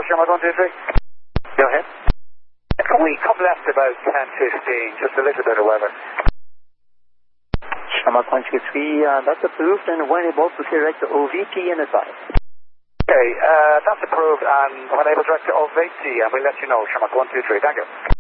Shamrock 123. Go ahead. Can we come left about 10:15, just a little bit of weather? Shamrock 123, that's approved and when able to direct to OVT and advise. Okay, that's approved and when able direct to OVT and we'll let you know, Shamrock 123. Thank you.